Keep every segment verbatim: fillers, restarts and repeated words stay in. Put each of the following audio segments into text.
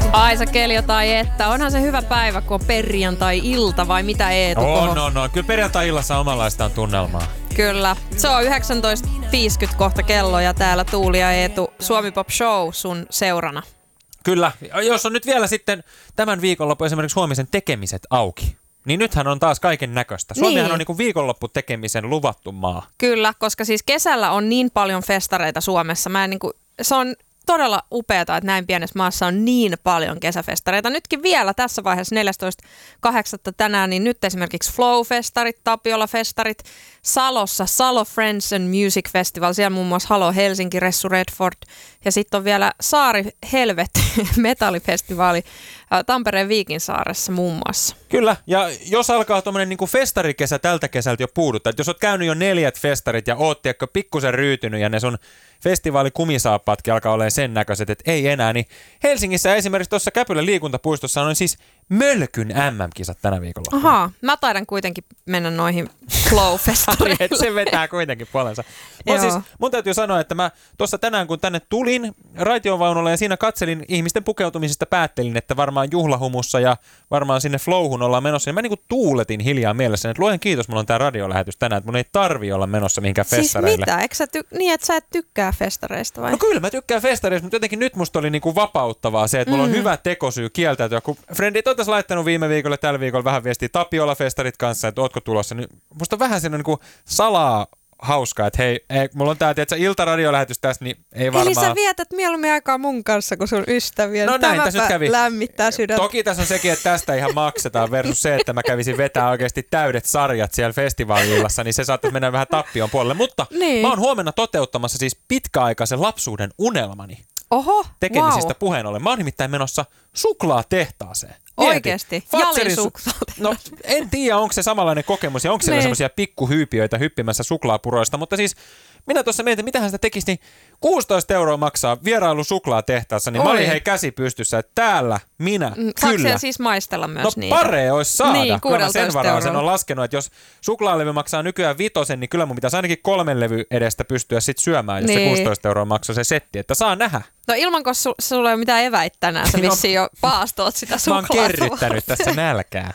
Aisa Keljo tai että, onhan se hyvä päivä, kun on perjantai-ilta vai mitä Eetu? On, on, on. Kyllä perjantai-illassa on omanlaistaan tunnelmaa. Kyllä. Se on yhdeksäntoista viisikymmentä kohta kello ja täällä Tuuli ja Eetu Suomi Pop Show sun seurana. Kyllä. Jos on nyt vielä sitten tämän viikonloppu esimerkiksi huomisen tekemiset auki, niin nythän on taas kaiken näköistä. Suomihan niin on niin kuin viikonloppu tekemisen luvattu maa. Kyllä, koska siis kesällä on niin paljon festareita Suomessa. Mä en niin kuin, se on todella upeata, että näin pienessä maassa on niin paljon kesäfestareita. Nytkin vielä tässä vaiheessa neljästoista kahdeksatta tänään, niin nyt esimerkiksi Flow-festarit, Tapiola-festarit, Salossa Salo Friends and Music Festival, siellä muun muassa Halo Helsinki, Ressu Redford ja sitten on vielä Saari Helvet metallifestivaali Tampereen Viikinsaaressa muun muassa. Kyllä, ja jos alkaa tuommoinen niin kuin festarikesä tältä kesältä jo puuduttaa, että jos oot käynyt jo neljät festarit ja oot tiedätkö pikkusen ryytynyt ja ne sun festivaalikumisaappaatkin alkaa olemaan sen näköiset, että ei enää, niin Helsingissä esimerkiksi tuossa Käpylän liikuntapuistossa on siis Mölkyn M M-kisat tänä viikolla. Ahaa, mä taidan kuitenkin mennä noihin Flow-festareille. Se vetää kuitenkin puolensa. Mun, siis, mun täytyy sanoa, että mä tuossa tänään kun tänne tulin raitiovaunulla ja siinä katselin ihmisten pukeutumisesta, päättelin, että varmaan juhlahumussa ja varmaan sinne Flowhun ollaan menossa, niin mä niin kuin tuuletin hiljaa mielessäni, että luojan kiitos, mulla on tää radiolähetys tänään, että mun ei tarvi olla menossa mihinkään festareille. Siis mitä? Eikö sä ty- niin, että sä et tykkää festareista vai? No kyllä mä tykkään festareista, mutta jotenkin nyt musta oli niinku vapauttavaa se, että mulla on mm. hyvä tekosyy kieltäytyä, kun frendit on tässä laittanut viime viikolla tällä viikolla vähän viestiä Tapiola-festarit kanssa, että ootko tulossa, niin musta on vähän siinä niinku salaa hauskaa, että hei, ei, mulla on tää, tiedätkö, iltaradiolähetys tässä, niin ei varmaan. Eli sä vietät mieluummin aikaa mun kanssa kuin sun ystäviä. No näin tässä nyt kävi. Lämmittää sydäntä. Toki tässä on sekin, että tästä ihan maksetaan versus se, että mä kävisin vetää oikeasti täydet sarjat siellä festivaali-illassa, niin se saattaisi mennä vähän tappion puolelle. Mutta niin. Mä oon huomenna toteuttamassa siis pitkäaikaisen lapsuuden unelmani. Oho, tekemisistä wow. puheen ollen. Mä oon nimittäin menossa suklaatehtaaseen. Oikeesti? Jalisuklaat. No en tiedä, onko se samanlainen kokemus ja onko siellä semmoisia pikkuhyypiöitä hyppimässä suklaapuroista, mutta siis minä tuossa mietin, mitähän sitä tekisi, niin kuusitoista euroa maksaa vierailu suklaatehtaassa, niin Oi. Mä olin hei käsi pystyssä, että täällä minä, mm, kyllä. Saatko siis maistella myös no, niitä? No paree olisi saada. Niin, kyllä mä sen varaan sen on laskenut, että jos suklaalevy maksaa nykyään vitosen, niin kyllä mun pitäisi ainakin kolmen levy edestä pystyä sit syömään, jos niin. Se kuusitoista euroa maksaa se setti, että saa nähdä. No ilmanko su- sulla ei ole mitään eväitä tänään, sä no, vissiin jo paastoot sitä suklaata. Mä oon kerryttänyt tässä nälkää.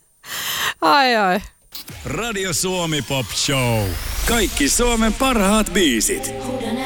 Ai ai. Radio Suomi Pop Show. Kaikki Suomen parhaat biisit.